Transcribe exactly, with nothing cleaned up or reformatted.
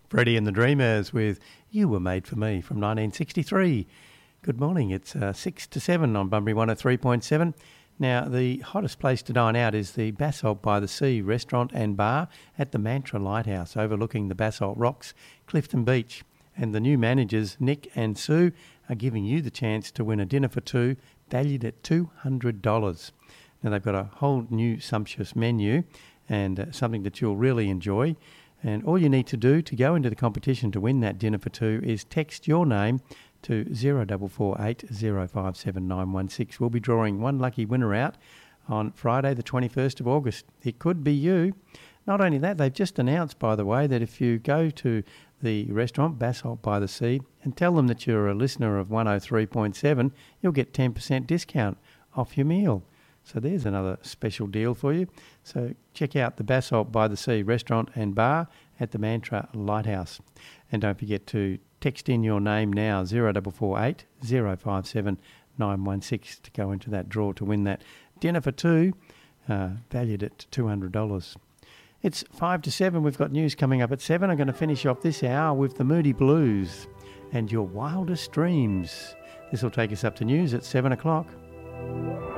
Freddie and the Dreamers with You Were Made For Me from nineteen sixty-three. Good morning, it's uh, six to seven on Bunbury one oh three point seven. Now, the hottest place to dine out is the Basalt by the Sea restaurant and bar at the Mantra Lighthouse, overlooking the Basalt Rocks, Clifton Beach. And the new managers, Nick and Sue, are giving you the chance to win a dinner for two, valued at two hundred dollars. Now, they've got a whole new sumptuous menu and uh, something that you'll really enjoy. And all you need to do to go into the competition to win that dinner for two is text your name to zero four four eight zero five seven nine one six. We'll be drawing one lucky winner out on Friday the twenty-first of August. It could be you. Not only that, they've just announced, by the way, that if you go to the restaurant Basalt by the Sea and tell them that you're a listener of one oh three point seven, you'll get ten percent discount off your meal. So there's another special deal for you. So check out the Basalt by the Sea restaurant and bar at the Mantra Lighthouse. And don't forget to text in your name now, zero four four eight zero five seven nine one six, to go into that draw to win that dinner for two, uh, valued at two hundred dollars. It's five to seven. We've got news coming up at seven. I'm going to finish off this hour with the Moody Blues and Your Wildest Dreams. This will take us up to news at seven o'clock.